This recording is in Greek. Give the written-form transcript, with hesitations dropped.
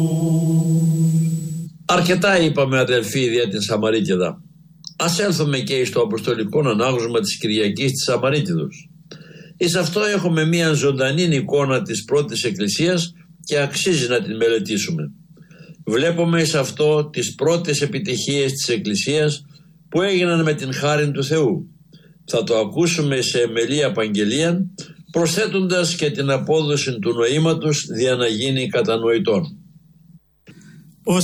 Αρκετά είπαμε, αδελφοί, δια την Σαμαρίτιδα. Ας έλθουμε και στο αποστολικό ανάγνωσμα της Κυριακής της Σαμαρίτιδος. Εις αυτό έχουμε μία ζωντανή εικόνα της πρώτης εκκλησίας και αξίζει να την μελετήσουμε. Βλέπουμε εις αυτό τις πρώτες επιτυχίες της εκκλησίας που έγιναν με την χάριν του Θεού. Θα το ακούσουμε σε εμελή απαγγελία, προσθέτοντας και την απόδοση του νοήματος δια να γίνει κατανοητόν.